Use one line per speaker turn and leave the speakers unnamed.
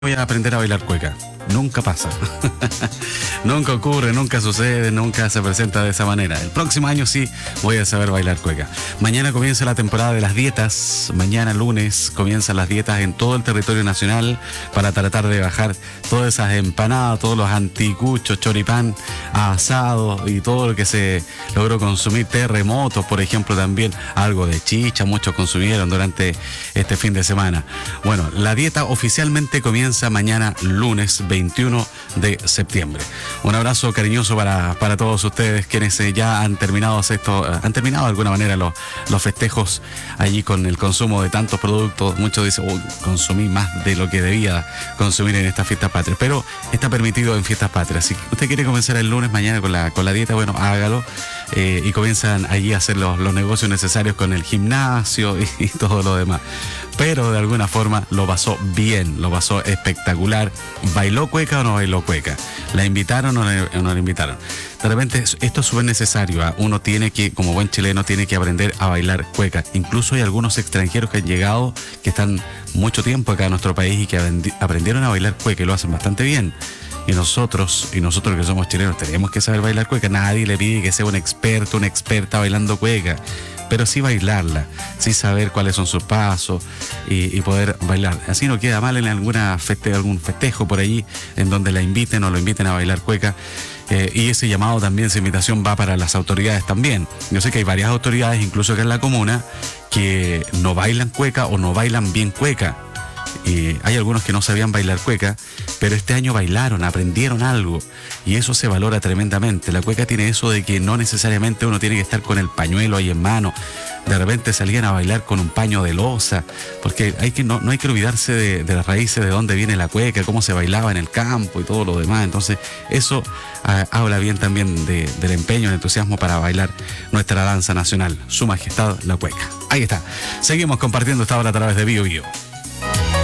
Voy a aprender a bailar cueca. Nunca pasa. Nunca ocurre, nunca sucede, nunca se presenta de esa manera. El próximo año sí voy a saber bailar cueca. Mañana comienza la temporada de las dietas. Mañana lunes comienzan las dietas en todo el territorio nacional para tratar de bajar todas esas empanadas, todos los anticuchos, choripán, asado y todo lo que se logró consumir. Terremotos, por ejemplo, también algo de chicha, muchos consumieron durante este fin de semana. Bueno, la dieta oficialmente comienza mañana lunes 21 de septiembre. Un abrazo cariñoso para todos ustedes quienes ya han terminado de alguna manera los festejos allí con el consumo de tantos productos. Muchos dicen, consumí más de lo que debía consumir en estas fiestas patrias, pero está permitido en fiestas patrias. Si usted quiere comenzar el lunes mañana con la dieta, bueno, hágalo y comienzan allí a hacer los negocios necesarios con el gimnasio y todo lo demás. Pero de alguna forma lo pasó bien, lo pasó espectacular. ¿Bailó cueca o no bailó cueca? ¿La invitaron o no la invitaron? De repente esto es súper necesario, ¿eh? Uno tiene que, como buen chileno, tiene que aprender a bailar cueca. Incluso hay algunos extranjeros que han llegado, que están mucho tiempo acá en nuestro país y que aprendieron a bailar cueca y lo hacen bastante bien. Y nosotros que somos chilenos tenemos que saber bailar cueca. Nadie le pide que sea un experto, una experta bailando cueca, pero sí bailarla, sí saber cuáles son sus pasos y poder bailar. Así no queda mal en algún festejo por allí en donde la inviten o lo inviten a bailar cueca. Y ese llamado también, esa invitación va para las autoridades también. Yo sé que hay varias autoridades, incluso acá en la comuna, que no bailan cueca o no bailan bien cueca. Y hay algunos que no sabían bailar cueca, pero este año bailaron, aprendieron algo y eso se valora tremendamente. La cueca tiene eso de que no necesariamente uno tiene que estar con el pañuelo ahí en mano. De repente salían a bailar con un paño de loza, porque no hay que olvidarse de las raíces de dónde viene la cueca, cómo se bailaba en el campo y todo lo demás. Entonces eso habla bien también del empeño, del entusiasmo para bailar nuestra danza nacional, Su Majestad la Cueca. Ahí está, seguimos compartiendo esta hora a través de Bio Bio.